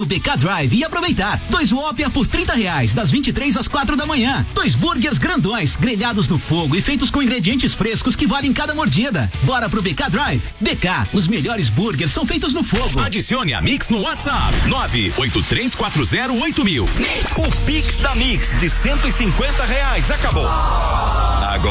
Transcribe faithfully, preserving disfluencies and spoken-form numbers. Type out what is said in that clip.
B K Drive e aproveitar. Dois Whopper por trinta reais, das vinte e três às quatro da manhã. Dois burgers grandões, grelhados no fogo e feitos com ingredientes frescos que valem cada mordida. Bora pro B K Drive. B K, os melhores burgers são feitos no fogo. Adicione a Mix no WhatsApp nove oito três quatro zero oito mil. O Pix da Mix de cento e cinquenta reais acabou. Agora